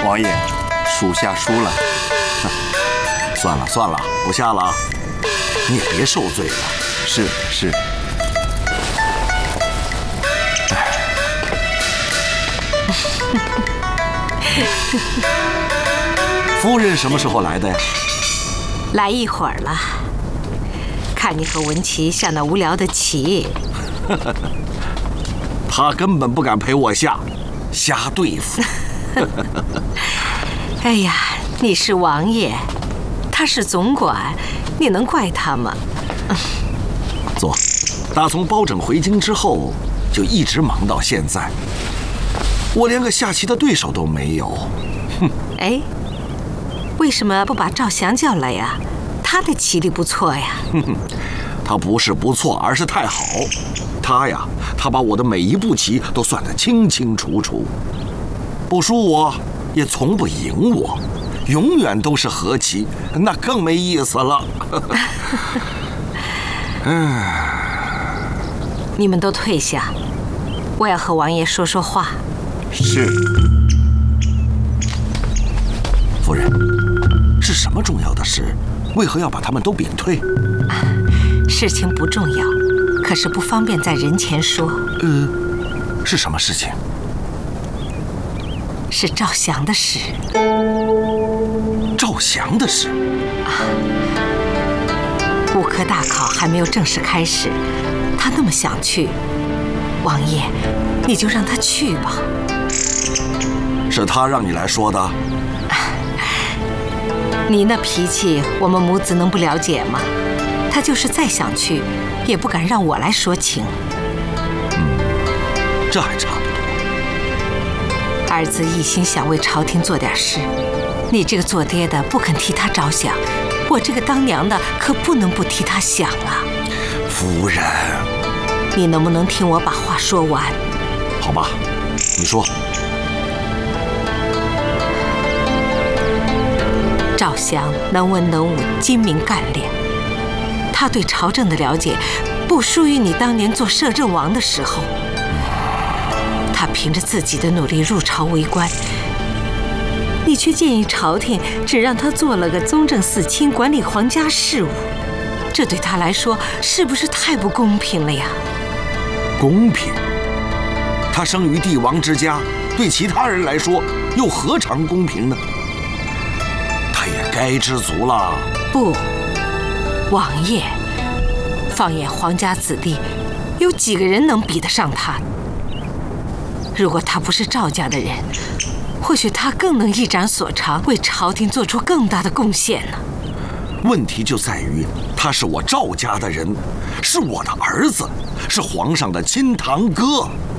王爷，属下输了。 算了算了，不下了，你也别受罪了。 是。 夫人什么时候来的呀？ 来一会儿了。看你和文琪下那无聊的棋。 他根本不敢陪我下，瞎对付。 哎呀，你是王爷，他是总管，你能怪他吗？ 坐。打从包拯回京之后，就一直忙到现在，我连个下棋的对手都没有。哼！ 哎，为什么不把赵翔叫来呀？他的棋力不错呀。 他不是不错，而是太好。他把我的每一步棋都算得清清楚楚，不输我，也从不赢我，永远都是和棋，那更没意思了。 你们都退下，我要和王爷说说话。 是。 夫人，是什么重要的事？为何要把他们都贬退？ 事情不重要，可是不方便在人前说。 是什么事情？ 是赵翔的事。 赵翔的事？ 5科大考还没有正式开始，他那么想去，王爷，你就让他去吧。 是他让你来说的？ 你那脾气，我们母子能不了解吗？他就是再想去，也不敢让我来说情。 这还差不多。 儿子一心想为朝廷做点事，你这个做爹的不肯替他着想，我这个当娘的可不能不替他想啊。 夫人， 你能不能听我把话说完？ 好吧，你说。 赵翔能文能武，精明干练，他对朝政的了解不输于你当年做摄政王的时候。他凭着自己的努力入朝为官，你却建议朝廷只让他做了个宗正四卿，管理皇家事务，这对他来说是不是太不公平了呀？ 公平？他生于帝王之家，对其他人来说又何尝公平呢？他也该知足了。 不，王爷，放眼皇家子弟，有几个人能比得上他？如果他不是赵家的人，或许他更能一展所长，为朝廷做出更大的贡献呢。 问题就在于，他是我赵家的人，是我的儿子，是皇上的亲堂哥。